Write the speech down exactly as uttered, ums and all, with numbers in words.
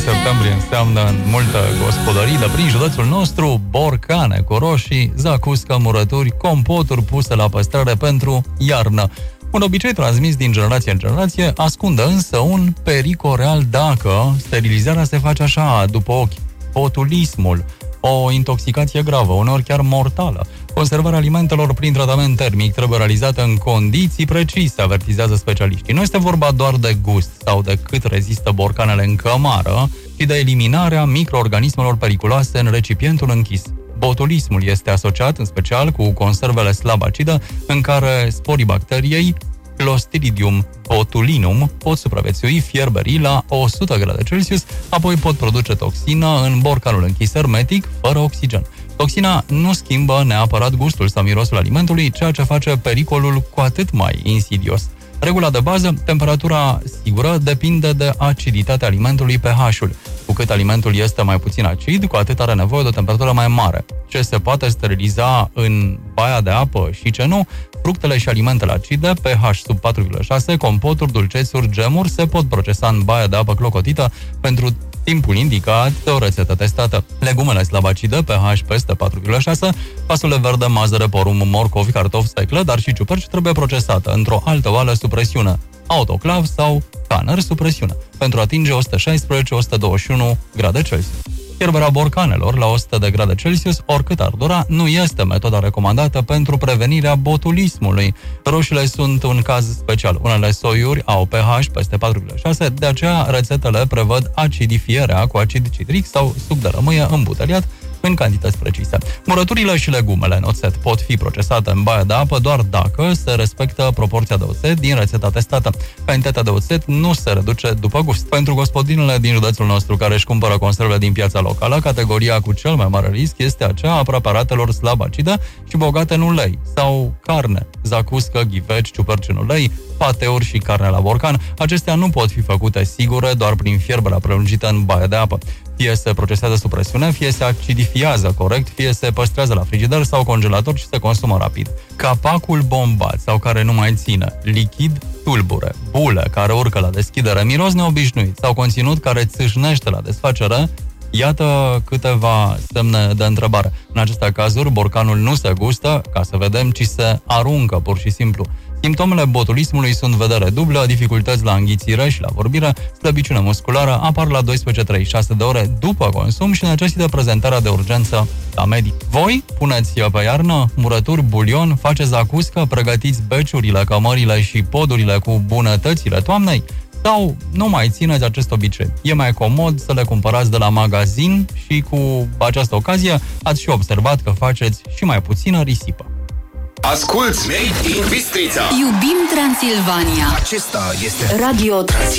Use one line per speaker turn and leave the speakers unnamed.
septembrie înseamnă în multe gospodării de prin județul nostru borcane cu roșii, zacuscă, murături, compoturi puse la păstrare pentru iarnă. Un obicei transmis din generație în generație ascunde însă un pericol real dacă sterilizarea se face așa, după ochi. Botulismul, o intoxicație gravă, uneori chiar mortală. Conservarea alimentelor prin tratament termic trebuie realizată în condiții precise, avertizează specialiștii. Nu este vorba doar de gust sau de cât rezistă borcanele în cămară, ci de eliminarea microorganismelor periculoase în recipientul închis. Botulismul este asociat în special cu conservele slab acide, în care sporii bacteriei Clostridium botulinum pot supraviețui fierberii la o sută grade Celsius, apoi pot produce toxină în borcanul închis hermetic, fără oxigen. Toxina nu schimbă neapărat gustul sau mirosul alimentului, ceea ce face pericolul cu atât mai insidios. Regula de bază, temperatura sigură depinde de aciditatea alimentului, pH-ul. Cu cât alimentul este mai puțin acid, cu atât are nevoie de o temperatură mai mare. Ce se poate steriliza în baia de apă și ce nu? Fructele și alimentele acide, pH sub patru virgulă șase, compoturi, dulcețuri, gemuri se pot procesa în baia de apă clocotită pentru timpul indicat de o rețetă testată. Legumele slab acide, pH peste patru virgulă șase, fasole verde, mazăre, porum, morcovi, cartofi, seclă, dar și ciuperci trebuie procesată într-o altă oală sub presiune, autoclav sau canner sub presiune, pentru a atinge o sută șaisprezece - o sută douăzeci și unu grade Celsius. Fierberea borcanelor la o sută de grade Celsius, oricât ar dura, nu este metoda recomandată pentru prevenirea botulismului. Roșiile sunt un caz special. Unele soiuri au pH peste patru virgulă șase, de aceea rețetele prevăd acidifierea cu acid citric sau suc de lămâie îmbuteliat în cantități precise. Murăturile și legumele în oțet pot fi procesate în baia de apă doar dacă se respectă proporția de oțet din rețeta testată. Cantitatea de oțet nu se reduce după gust. Pentru gospodinele din județul nostru care își cumpără conserve din piața locală, categoria cu cel mai mare risc este aceea a preparatelor slab acide și bogate în ulei sau carne, zacuscă, ghiveci, ciuperci în ulei, pateuri și carne la borcan. Acestea nu pot fi făcute sigure doar prin fierberea prelungită în baie de apă. Fie se procesează sub presiune, fie se acidifiază corect, fie se păstrează la frigider sau congelator și se consumă rapid. Capacul bombat sau care nu mai ține, lichid tulbure, bule care urcă la deschidere, miros neobișnuit sau conținut care țâșnește la desfacere, iată câteva semne de întrebare. În aceste cazuri, borcanul nu se gustă, ca să vedem, ci se aruncă pur și simplu. Simptomele botulismului sunt vedere dublă, dificultăți la înghițire și la vorbire, slăbiciune musculară, apar la douăsprezece - treizeci și șase de ore după consum și necesită prezentarea de urgență la medic. Voi puneți pe iarnă murături, bulion, faceți zacuscă, pregătiți beciurile, cămările și podurile cu bunătățile toamnei? Sau nu mai țineți acest obicei? E mai comod să le cumpărați de la magazin și cu această ocazie ați și observat că faceți și mai puțină risipă.
Asculți Made in Bistrița.
Iubim Transilvania.
Acesta este
Radio Transilvania.